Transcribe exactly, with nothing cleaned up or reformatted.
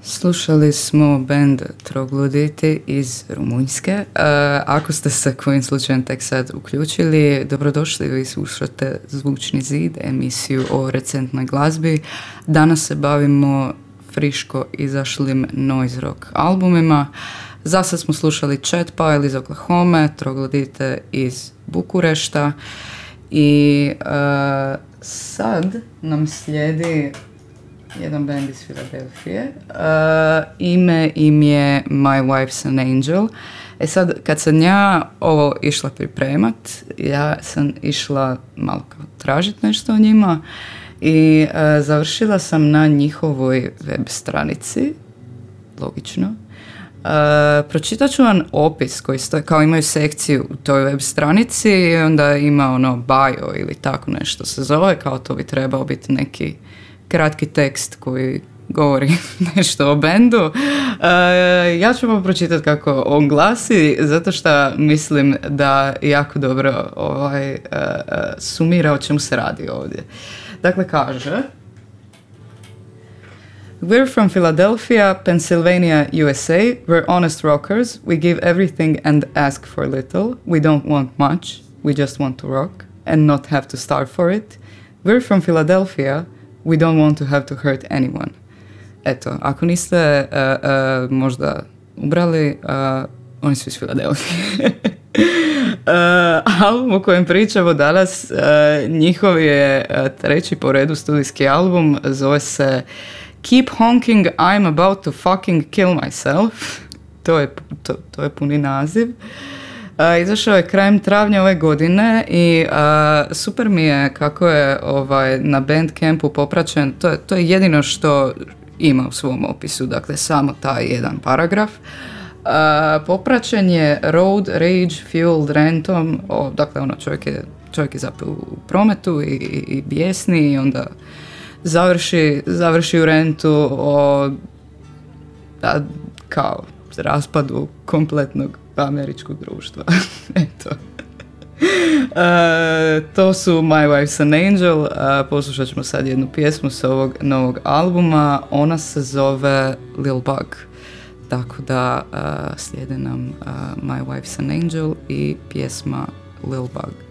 Slušali smo band Trogloditi iz Rumunjske. Uh, ako ste se kojim slučajem tek sad uključili, dobrodošli, vi slušate Zvučni zid, emisiju o recentnoj glazbi. Danas se bavimo friško izašlim noise rock albumima. Zasad smo slušali Chat Pile iz Oklahoma, Troglodite iz Bukurešta i uh, sad nam slijedi jedan band iz Filadelfije. Uh, ime im je My Wife's an Angel. E sad, kad sam ja ovo išla pripremat, ja sam išla malo kao tražit nešto o njima i uh, završila sam na njihovoj web stranici, logično. Uh, pročitat ću vam opis koji stoji, kao imaju sekciju u toj web stranici i onda ima ono bio ili tako nešto se zove, kao to bi trebao biti neki kratki tekst koji govori nešto o bendu. Uh, ja ću vam pročitati kako on glasi, zato što mislim da jako dobro ovaj, uh, sumira o čemu se radi ovdje. Dakle, kaže: We're from Philadelphia, Pennsylvania, U S A. We're honest rockers. We give everything and ask for little. We don't want much. We just want to rock and not have to starve for it. We're from Philadelphia. We don't want to have to hurt anyone. Eto, ako niste uh, uh, možda ubrali, uh, oni su iz Filadelfije. uh, album o kojem pričamo danas, uh, njihov je uh, treći po redu studijski album, zove se Keep Honking, I'm About to Fucking Kill Myself. To je, to, to je puni naziv. Uh, izašao je krajem travnja ove godine i uh, super mi je kako je ovaj, na Bandcampu popraćen, to je, to je jedino što ima u svom opisu, dakle samo taj jedan paragraf. Uh, popraćen je Road Rage Fueled Rantom, o, dakle ono čovjek je, čovjek je zapeo u prometu i, i, i bijesni i onda završi, završi u rentu o da, kao raspadu kompletnog američkog društva. Eto. Uh, to su My Wife's an Angel. Uh, poslušat ćemo sad jednu pjesmu s ovog novog albuma. Ona se zove Lil Bug. Tako da uh, slijede nam uh, My Wife's an Angel i pjesma Lil Bug.